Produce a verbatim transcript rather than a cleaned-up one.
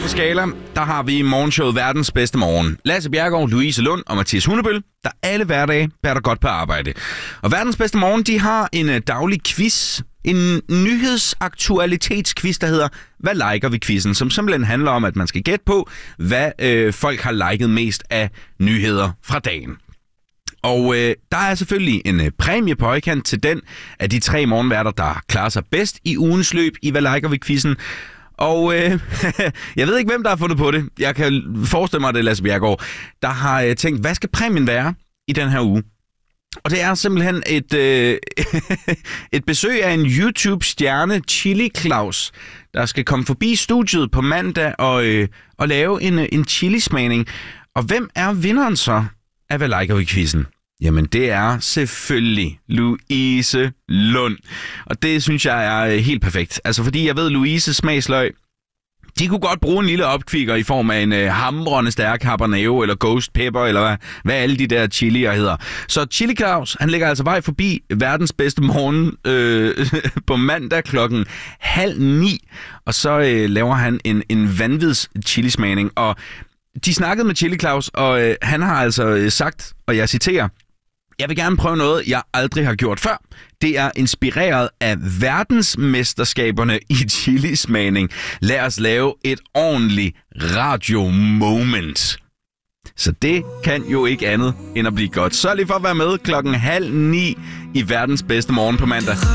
på Skala, der har vi morgenshowet Verdens Bedste Morgen. Lasse Bjerregaard, Louise Lund og Mathias Hundebøl, der alle hverdage bærer der godt på arbejde. Og Verdens Bedste Morgen, de har en uh, daglig quiz, en nyhedsaktualitetsquiz, der hedder Hvad liker vi quizzen, som simpelthen handler om, at man skal gætte på, hvad øh, folk har liket mest af nyheder fra dagen. Og øh, der er selvfølgelig en øh, præmie på højkant til den af de tre morgenværter, der klarer sig bedst i ugens løb i Hvad liker vi quizzen. Og øh, jeg ved ikke, hvem der har fundet på det. Jeg kan forestille mig, at det er Lasse Bjerregaard, der har øh, tænkt, hvad skal præmien være i den her uge? Og det er simpelthen et, øh, et besøg af en YouTube-stjerne, Chili Claus, der skal komme forbi studiet på mandag og, øh, og lave en, en chili-smagning. Og hvem er vinderen så af Hvad liker vi quizzen? Jamen, det er selvfølgelig Louise Lund. Og det synes jeg er helt perfekt. Altså, fordi jeg ved, Louises smagsløg, de kunne godt bruge en lille opkvikker i form af en øh, hamrende stærk habanero eller ghost pepper, eller hvad, hvad alle de der chilier hedder. Så Chili Claus, han lægger altså vej forbi Verdens Bedste Morgen øh, på mandag klokken halv ni, og så øh, laver han en, en vanvids chilismagning. Og de snakkede med Chili Claus, og øh, han har altså øh, sagt, og jeg citerer, jeg vil gerne prøve noget, jeg aldrig har gjort før. Det er inspireret af verdensmesterskaberne i chilismagning. Lad os lave et ordentligt radio-moment. Så det kan jo ikke andet end at blive godt. Sørg lige for at være med klokken halv ni i Verdens Bedste Morgen på mandag.